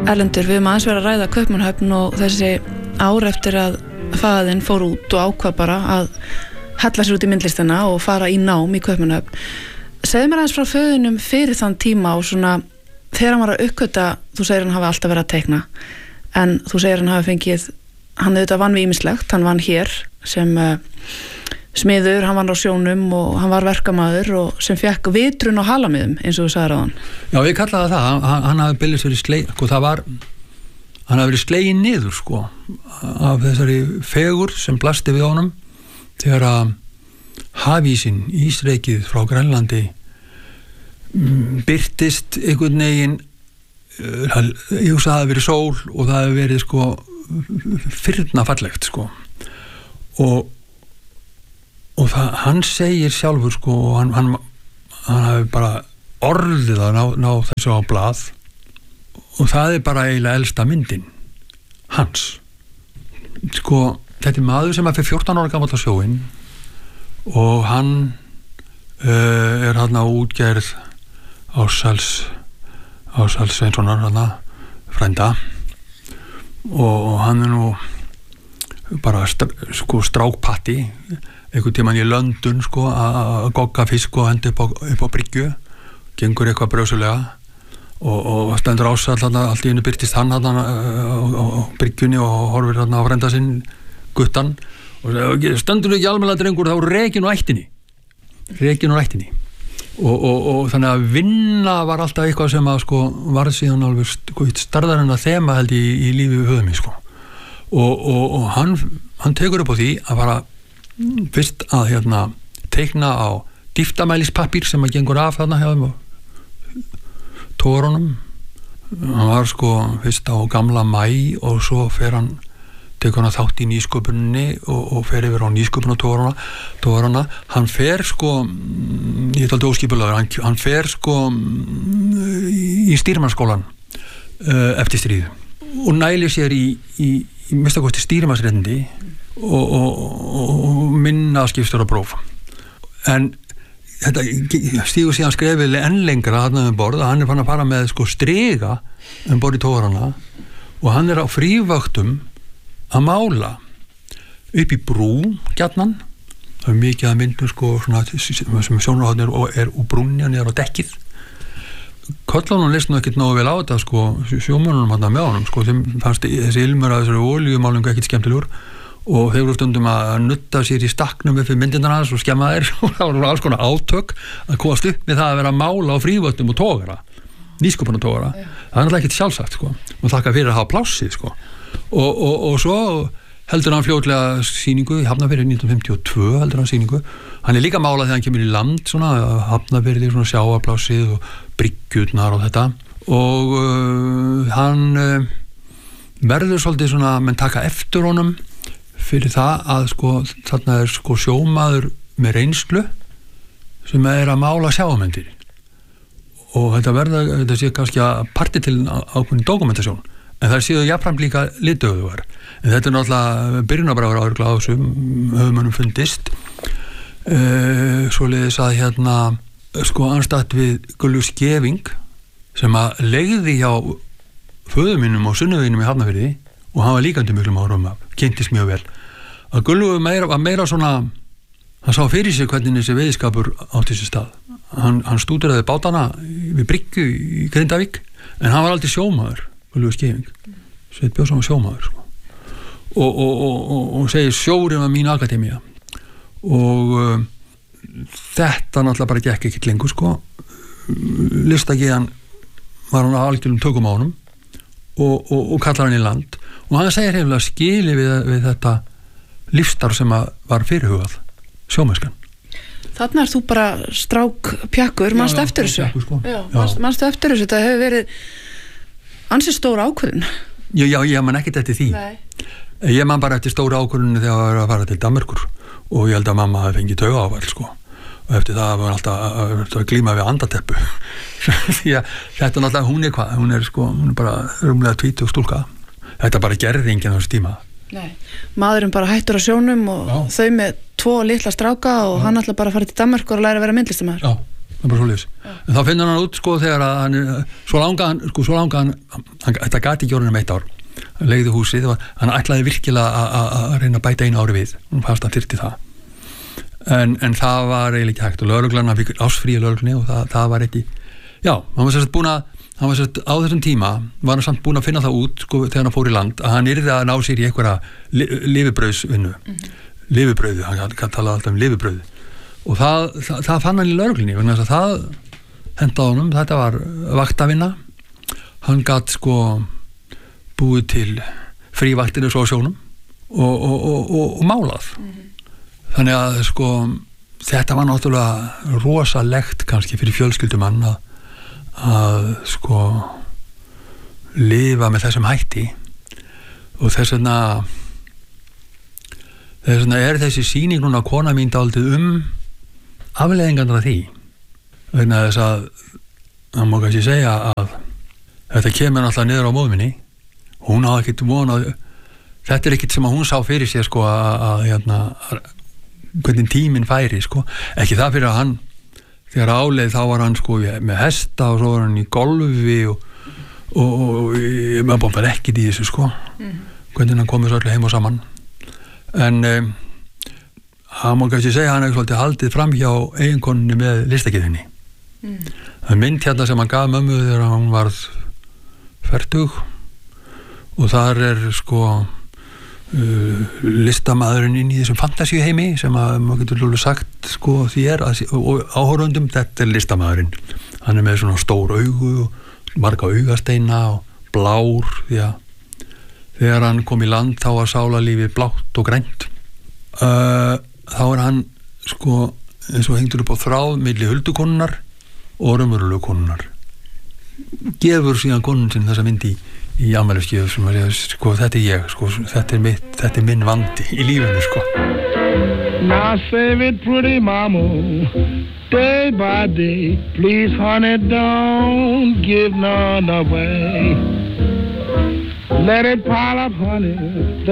Erlendur, við höfum aðeins verið að ræða Kaupmannahöfn og þessi ár eftir að faðinn fór út og ákvað bara að hella sér út í myndlistina og fara í nám í Kaupmannahöfn. Segðu mér aðeins frá föðunum fyrir þann tíma og svona þegar hann var að uppgöta, þú segir hann hafi alltaf verið að teikna, en þú segir hann hafi fengið, hann auðvitað vann við ýmislegt, hann vann hér sem smiður, hann vann á sjónum og hann var verkamaður og sem fekk vitrun og halamiðum eins og þú sagðir áðan. Já, ég kallaði það, hann hafi byrjað sér í sleið, sko, hann hafi verið sleginn niður, sko, af þessari fegur sem blasti við honum þegar að hafísinn, ísreikið frá Grænlandi birtist einhvern veginn, ég hugsa að það hafi verið sól og það hafi verið, sko, firnafallegt, sko, og það, hann segir sjálfur, sko, og hann hafi bara orðið að ná þessu á blað og það bara eiginlega elsta myndin hans, sko. Þetta maður sem fyrir 14 ára gamall á sjóinn og hann hann á útgerð Ársæls Sveinssonar frænda og hann nú bara strákpatti einhvern tímann í London, sko, að gogga fisk og hendi upp á bryggju, gengur eitthvað brösulega og stendur Ársæll allt í einu birtist hann á bryggjunni og horfir á frænda sinn guttan og stendur ekki almennilega drengur, þá rekin úr ættinni og þannig að vinna var alltaf eitthvað sem að, sko, varð síðan alveg starðar en að þema held í lífi við höfum, sko, og hann tekur upp á því að fara fyrst að teikna á dýftamælispappír sem að gengur af þarna hjá þeim tórunum. Hann var, sko, fyrst á gamla Maí og svo tekur hann þátt í nýsköpuninni og fer yfir á nýsköpun og tórana. Hann fer, sko, ég er aldrei óskipulagur, hann fer, sko, í stýrimannsskólan eftir stríð og nælir sér í minnstakosti stýrimannsréttindi og minna skipstjórapróf. En þetta stígur síðan skrefið enn lengra þarna borð að hann fann að fara með, sko, striga borð í tórana og hann á frívöktum að mála upp í brú gjarnan. Það mikið að myndum, sko, svona, sem sjónarhornir og úr brúnni og niður á dekkið. Kollunum leist nú ekkert nógu vel á þetta, sko, sjómönnunum hann með honum, sko, þeim fannst þessi ilmur að þessari olíumálingu ekkert skemmtilegur og þeir voru stundum að nutta sér í staknum upp við myndindan hans og skemma þær og það voru alls konar átök að komast upp með það að vera að mála á frívöttum og tógara, nýsköpun og tógara. Það er náttúrulega ekkert sjálfsagt, sko, maður þakkar fyrir að hafa plássið, sko, og svo heldur hann fljótlega sýningu í Hafnarfirði 1952 heldur hann sýningu. Hann er líka málað þegar hann kemur í land, svona Hafnarfirði, svona sjávarplássið og bryggjurnar og þetta og hann verður svolítið svona, menn taka eftir honum fyrir það að, sko, þarna er, sko, sjómaður með reynslu sem er að mála sjávarmyndir og þetta sé kannski að parti til ákveðin dokumentasjón en það séu jafnframt líka litöðugar en þetta er náttúrulega byrjunarbráður áður á þessum höfumönnum fundist svoleiðis að sko anstætt við Gullu Skeving sem að leigði hjá föður mínum og sunnuvinum í Hafnarfirði og hann var líkandi miklum árum af, kynntist mjög vel að Gullu var meira svona hann sá fyrir sig hvernig þessi veiðskapur átti sér stað hann stúderaði bátana við bryggju í Grindavík en hann var aldrei sjómaður Gullu Skeving Sveit Björnsson var sjómaður sko. og segir sjórinn var mín akademía og þetta náttúrulega bara gekk ekkert lengur sko. Listagiðan var hann algjörum tökum á honum og kallar hann í land og hann segir hefnilega skili við þetta lífstarf sem var fyrirhugað sjómennskan. Þarna er þú bara strákpjakkur, manstu eftir þessu? Sko. Manstu eftir þessu, þetta hefur verið ansi stór ákvörðun. Já, ég man ekkert eftir því. Nei. Ég man bara eftir stóra ákvörðunni þegar ég var að fara til Danmerkur og ég held að mamma hafi fengið taugaáfall sko. Og eftir það var alltaf að glíma við andateppu. Því að þetta náttúrulega, hún er bara rúmlega 20 stúlka. Þetta bara gerði enginn á þessu tíma. Nei, maðurinn bara hættur á sjónum og þau með 2 litla stráka og hann ætla bara að fara til Danmerkur og læra að vera myndlistamæður. Já, það er bara svoleiðis. En þá finnur hann út sko þegar að hann svo langa hann þetta gati ekki orðin 1 ár, hann leigði húsið og hann ætlaði virkilega að reyna að bæta 1 ári við, hann fannst hann þyrfti það en það var eiginlega ekki hægt og lögreglan, hann fikk ásfríi lögreglunni og það var ekki, já, hann var sérst búin að á þessum tíma var hann samt búin að finna það út sko þegar hann fór í land að hann yrði að ná sér í einhverja lifibrauðsvinnu, lifibrauðu, hann talaði alltaf um lifibrauðu og það fann hann í lögreglunni vegna þess að það hendaði honum, þetta var vaktavinna, hann gat sko búið til frívaktinu svo á sjónum og málað. Þannig að sko þetta var náttúrulega rosalegt kannski fyrir fjölskyldumann að sko lifa með þessum hætti og þess vegna er þessi sýning núna kona mín dálítið afleiðingarnar af því vegna þess að það má kannski segja að þetta kemur náttúrulega niður á móður minni, hún hafði ekkert vonað, þetta ekkert sem að hún sá fyrir sér sko að hvernig tíminn færi sko, ekki það fyrir að hann þegar áleið þá var hann sko með hesta og svo var hann í golfi og maður bómbar ekkert í þessu sko hvernig hann komið svo allir heim og saman en hann má kannski segja hann ekki svolítið haldið fram hjá eiginkonunni með listakiðinni það er mynd hérna sem hann gaf mömmu þegar hann varð 40 og þar er sko listamaðurinn inn í þessum fantasíuheimi sem að maður getur lúlega sagt sko þér og áhorfundum þetta er listamaðurinn, hann er með svona stór augu og marga augasteina og blár því að þegar hann kom í land þá var sálarlífið blátt og grænt þá er hann sko eins og hengtur upp á þráð milli huldukonunnar og raunverulegu konunnar gefur síðan konun sinn þessa myndi í afmælisgjöf sem að segja, sko, þetta er ég, sko, þetta er minn vandi í lífinu, sko. Now save it pretty mama, day by day, please honey don't give none away. Let it pile up honey.